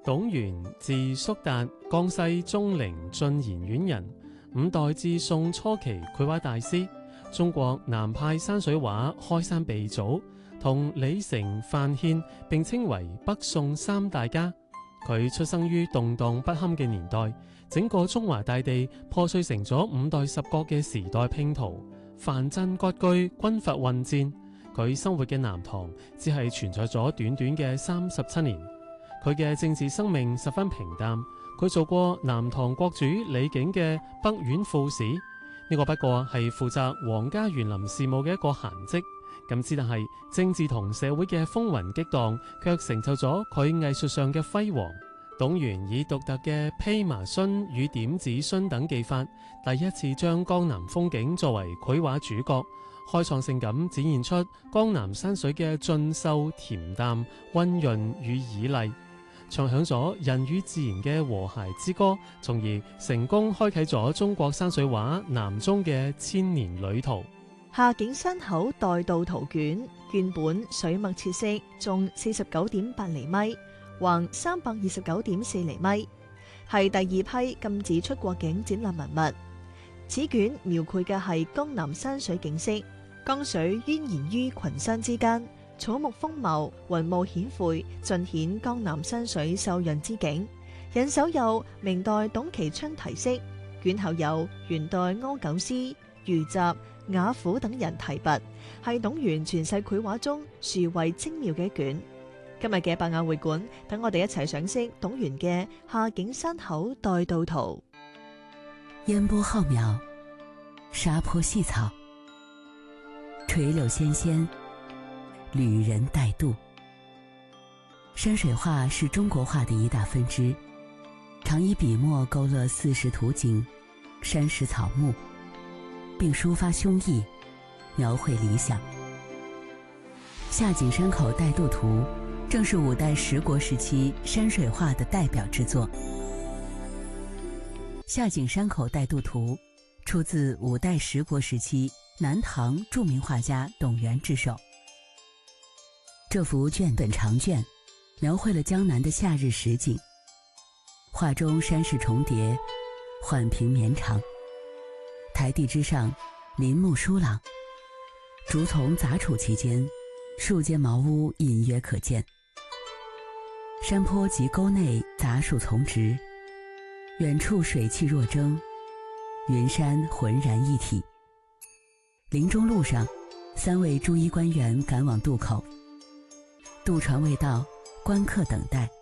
董源，字叔達，江西鍾陵晉賢縣人，五代至宋初期繪畫大師，中國南派山水畫開山鼻祖，同李成、范獻並稱為北宋三大家。佢出生於動盪不堪嘅年代，整個中華大地破碎成咗五代十國嘅時代拼圖，藩鎮割據，軍閥混戰。佢生活嘅南唐只係存在咗短短嘅37年。佢嘅政治生命十分平淡，佢做過南唐國主李景嘅北院副使，呢個不過係負責皇家園林事務嘅一個閒職。咁之但係政治同社會嘅風雲激盪，卻成就咗佢藝術上嘅輝煌。董源以獨特嘅披麻皴與點子皴等技法，第一次將江南風景作為繪畫主角，開創性咁展現出江南山水嘅俊秀、恬淡、溫潤與綺麗，唱響咗人與自然嘅和諧之歌，從而成功開啟咗中國山水畫南中嘅千年旅途。 夏景山口待渡圖卷本水墨切色，重49.8厘米，橫329.4厘米，係第二批禁止出國境展覽文物。此卷描繪嘅係江南山水景色，江水蜿蜒於群山之間，草木豐茂，雲霧顯晦，盡顯江南山水秀潤之景。引手有明代董其昌題釋，卷後有元代柯九思、余集、雅虎等人提拔，係董源傳世繪畫中殊為精妙嘅一卷。今日嘅百雅會館，等我哋一齊賞識董源嘅《夏景山口待渡圖》。 煙波浩渺，沙坡細草，垂柳纖纖，旅人帶渡。山水畫是中國畫的一大分支，常以筆墨勾勒四時圖景、山石草木，並抒發胸臆，描繪理想。夏景山口待渡圖正是五代十國時期山水畫的代表之作。夏景山口待渡圖出自五代十國時期南唐著名畫家董源之手。這幅卷本長卷描繪了江南的夏日實景，畫中山勢重疊，緩平綿長，台地之上林木疏朗，竹叢雜處其間，數間茅屋隱約可見。山坡及溝內雜樹叢植，遠處水氣若蒸，雲山渾然一體。林中路上，3位朱衣官員趕往渡口，渡船未到，觀客等待。